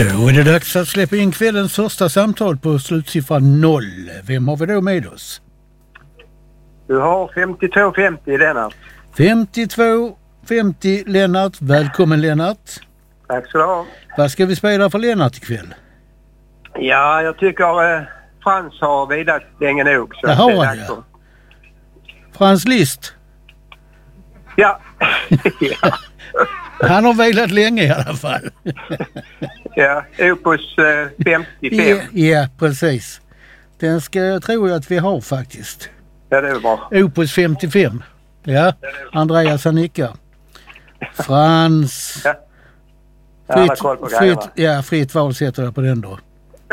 Då är det dags att släppa in kvällens första samtal på slutsiffran 0. Vem har vi då med oss? Du har 52-50 Lennart. 52-50 Lennart. Välkommen Lennart. Tack så du ha. Vad ska vi spela för Lennart ikväll? Ja, jag tycker Frans har vilat länge nog. Så det har han, ja. Frans Liszt. Ja. Ja. Han har vilat länge i alla fall. Ja, Opus 55. Ja, precis. Den tror jag att vi har faktiskt. Ja, det är bra. Opus 55. Ja, Andreas han nickar. Frans. Ja. Fritt val sätter jag på den då.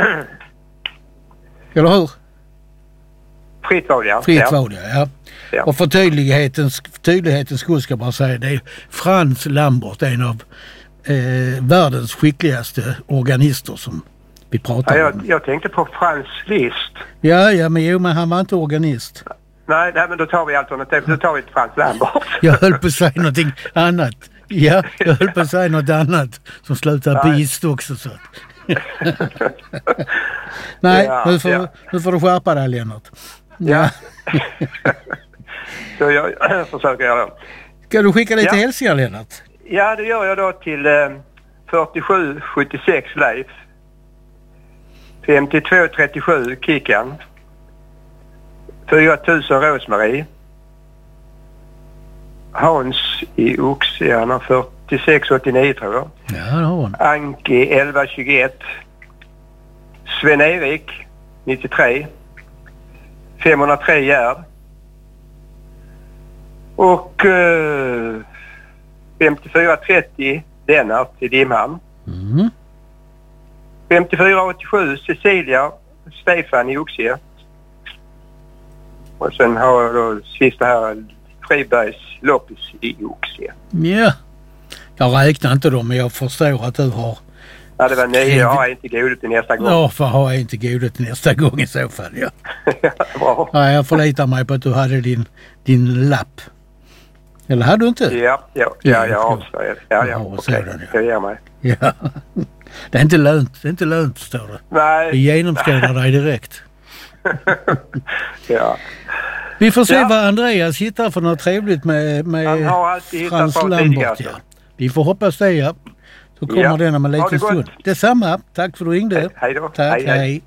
Eller hur? Fritt val, ja. Fritt val, ja. Och för tydlighetens skull ska jag bara säga det är Frans Lambert, en av världens skickligaste organister som vi pratar om. Jag tänkte på Frans Liszt. Ja, men han var inte organist. Nej, men då tar vi alternativ. Då tar vi ett Frans Lambert. Jag höll på att säga någonting annat. Ja, jag höll på att säga något annat som slutar på ist också. Så. Nej, nu får du skärpa dig, Lennart. Ja. Så jag försöker göra det. Ska du skicka lite hälsningar, Lennart? Ja, det gör jag då till 4776 Leif. 5237 Kickan. 4000 Rosmarie. Hans i Oxia 4689 tror jag. Ja, det har han. Anki 1121. Sven-Erik 93. 503 Gärd. Och 5430 Lennart i Dimhamn. 5487 Cecilia Stefan i Oxia. Och sen har jag då sista här Fribergs Loppis i Oxia. Ja, jag räknar inte dem men jag förstår att du har... Ja, det var 9. Jag har inte godet till nästa gång. Ja, för har jag inte godet till nästa gång i så fall, ja. Bra. Ja, jag förlitar mig på att du hade din lapp. Eller hade du inte? Ja, jag avslöjar. Ja, okej. Jag ger mig. Ja. Det är inte lönt, står det. Nej. Vi genomskådar dig direkt. Ja. Vi får se vad Andreas hittar för något trevligt med Han har alltid Frans hittat Lambert. Ja. Vi får hoppas det, ja. Så kommer den om en liten stund. Detsamma. Tack för att du ringde. Hej då. Tack, hej.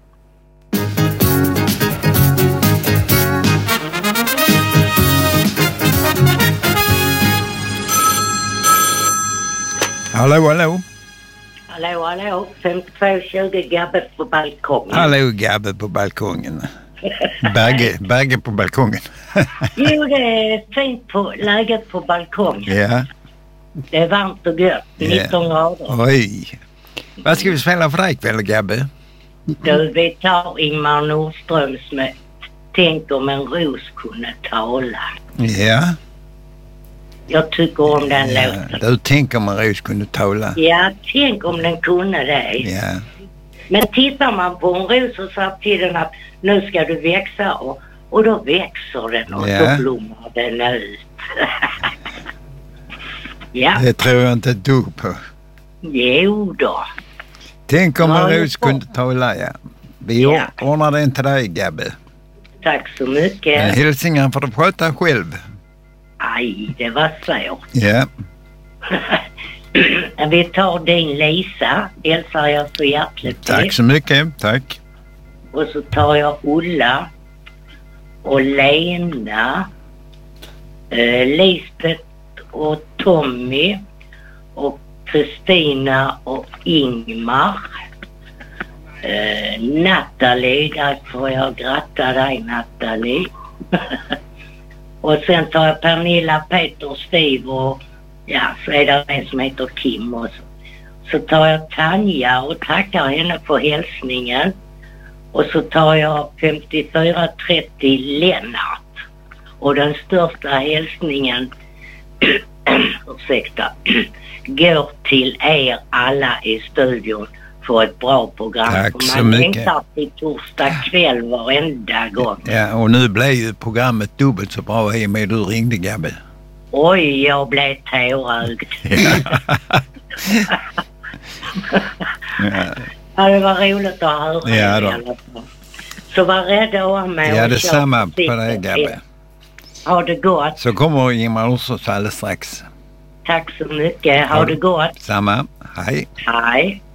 Hallå. 5220 Gabbe på balkongen. Hallå Gabbe på balkongen. Berge på balkongen. Jo, det är fint på läget på balkongen. Ja. Det är varmt och gött. 19 grader. Oj. Vad ska vi spela för dig kväll, Gabbe? Du, vi tar Ingmar Nordströms med Tänk om en ros kunde tala. Ja. Jag tycker om den låten. Du tänker om en ros kunde tala. Ja, tänk om den kunde det. Ja. Men tittar man på en ros och säger till den att nu ska du växa och då växer den och då blommar den ut. Ja. Det tror jag inte ett dugg på. Jo då. Tänk om en ros kunde tala, ja. Vi ordnar den till dig, Gabbe. Tack så mycket. Hälsningar får du prata själv. Aj, det var svårt. Ja. Vi tar din Lisa, hälsar jag så hjärtligt. Tack så mycket, tack. Och så tar jag Ulla och Lena, Lisbeth och Tommy och Kristina och Ingmar. Natalie, där får jag gratta dig Natalie. Och sen tar jag Pernilla, Peter, Steve och så är det en som heter Kim och så tar jag Tanja och tackar henne för hälsningen. Och så tar jag 5430 Lennart. Och den största hälsningen går till er alla i studion för ett bra program. Tack så man mycket. längtar till torsdag kväll varenda gång. Ja, och nu blev ju programmet dubbelt så bra i och med du ringde, Gabbe. Oj, jag blev tårögd. Ja, det var roligt att höra. Ja då. Så var rädda om mig. Ja, det är samma på dig, Gabbe. Ha det gott. Så kommer Ingemar Olsson alldeles strax. Tack så mycket. Ha det gott. Samma. Hej. Hej.